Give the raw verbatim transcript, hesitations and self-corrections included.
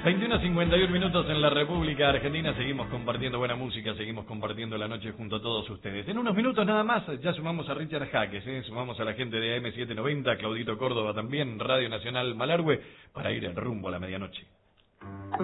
veintiuno cincuenta y uno minutos en la República Argentina. Seguimos compartiendo buena música, seguimos compartiendo la noche junto a todos ustedes. En unos minutos nada más ya sumamos a Richard Jaques, ¿eh? Sumamos a la gente de A M setecientos noventa, Claudito Córdoba también, Radio Nacional Malargüe, para ir en rumbo a la medianoche.